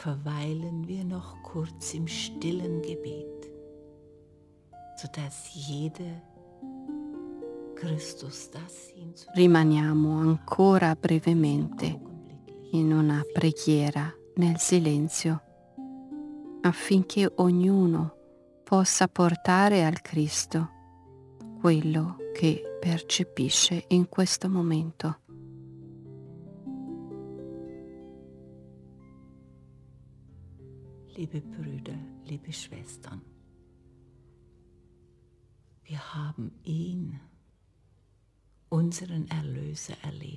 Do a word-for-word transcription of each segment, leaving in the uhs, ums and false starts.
verweilen wir noch kurz im stillen Gebet, sodass jede Christus das hinzu Rimaniamo ancora brevemente in una preghiera nel silenzio, affinché ognuno possa portare al Cristo quello che percepisce in questo momento. Liebe Brüder, liebe Schwestern, wir haben ihn, unseren Erlöser, erlebt.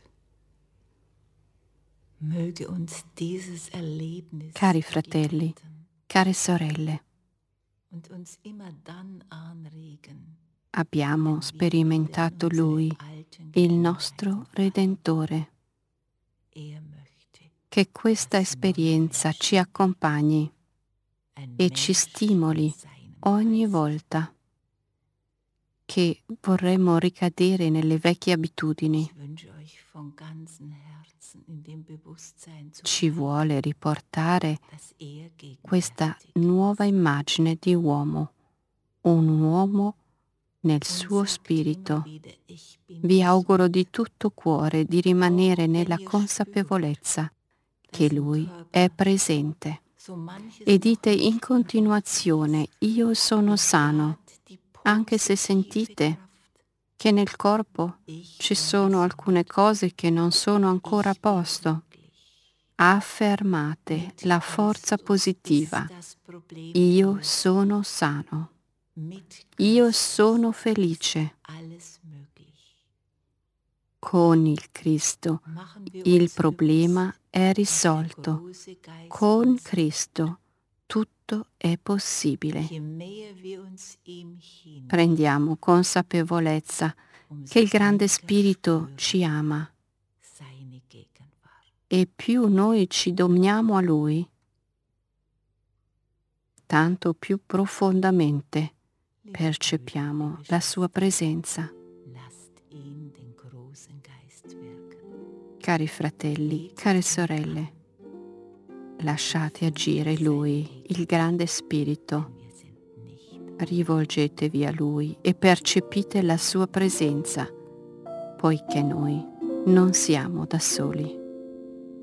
Möge uns dieses Erlebnis Cari fratelli, begleiten care sorelle, und uns immer dann anregen, abbiamo sperimentato Lui, il nostro Redentore. er möchte Che questa esperienza ci accompagni ein e ci Mensch stimoli von seinem ogni Geist. volta che vorremmo ricadere nelle vecchie abitudini. Ich wünsche euch von ganzem Herzen in dem Bewusstsein zu Ci bleiben, vuole riportare dass er questa gegenwärtig ist. nuova immagine di uomo, un uomo nel Und suo sagt spirito. immer wieder, ich bin Vi gesund. auguro di tutto cuore di rimanere Auch wenn nella ihr consapevolezza dass che im Lui Körper è presente. so manches E noch dite nicht in continuazione: io sono sano, anche se sentite che nel corpo ci sono alcune cose che non sono ancora a posto. Affermate la forza positiva: io sono sano, io sono felice. Con il Cristo il problema è risolto. Con Cristo tutto è possibile. Prendiamo consapevolezza che il grande Spirito ci ama e più noi ci dominiamo a Lui, tanto più profondamente percepiamo la sua presenza. Cari fratelli, care sorelle, lasciate agire Lui, il grande Spirito. Rivolgetevi a Lui e percepite la sua presenza, poiché noi non siamo da soli.